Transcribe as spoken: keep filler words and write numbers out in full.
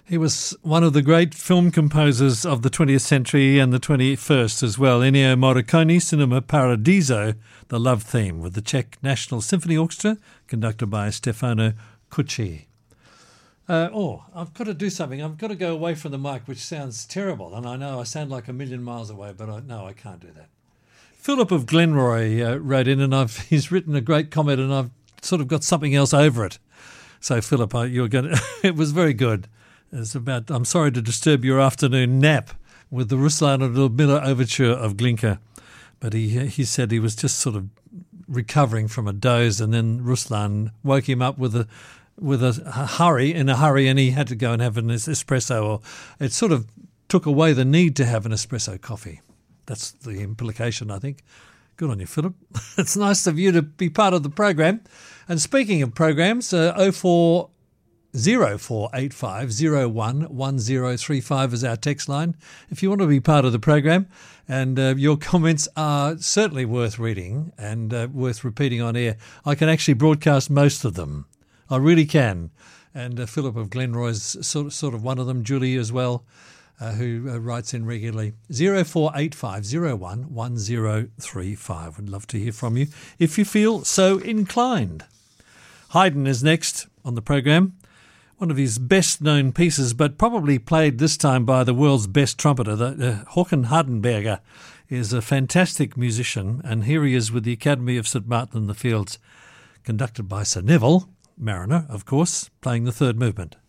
He was one of the great film composers of the twentieth century and the twenty-first as well. Ennio Morricone, Cinema Paradiso, the love theme with the Czech National Symphony Orchestra, conducted by Stefano Cucci. Uh, oh, I've got to do something. I've got to go away from the mic, which sounds terrible. And I know I sound like a million miles away, but I, no, I can't do that. Philip of Glenroy uh, wrote in, and I've he's written a great comment, and I've sort of got something else over it. So, Philip, I, you're going to, it was very good. It's about, I'm sorry to disturb your afternoon nap with the Ruslan and Ludmilla overture of Glinka. But he he said he was just sort of recovering from a doze, and then Ruslan woke him up with a with a hurry, in a hurry, and he had to go and have an espresso. Or it sort of took away the need to have an espresso coffee. That's the implication, I think. Good on you, Philip. It's nice of you to be part of the program. And speaking of programs, uh, oh four oh four eight five oh one one oh three five is our text line if you want to be part of the program. And uh, your comments are certainly worth reading and uh, worth repeating on air. I can actually broadcast most of them. I really can. And uh, Philip of Glenroy's sort of, sort of one of them, Julie as well, uh, who uh, writes in regularly. oh four eight five oh one one oh three five. Would love to hear from you if you feel so inclined. Haydn is next on the program. One of his best-known pieces, but probably played this time by the world's best trumpeter. The, uh, Håkan Hardenberger is a fantastic musician, and here he is with the Academy of St Martin in the Fields, conducted by Sir Neville Marriner, of course, playing the third movement.